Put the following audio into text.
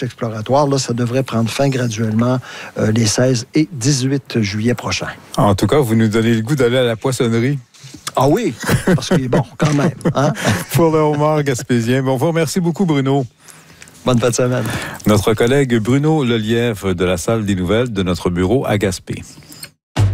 pêche exploratoire, là, ça devrait prendre fin graduellement les 16 et 18 juillet prochains. En tout cas, vous nous donnez le goût d'aller à la poissonnerie. Ah oui, parce qu'il est bon, quand même. Hein? Pour le homard gaspésien. Bon, on vous remercie beaucoup, Bruno. Bonne fin de semaine. Notre collègue Bruno Lelièvre de la Salle des nouvelles de notre bureau à Gaspé.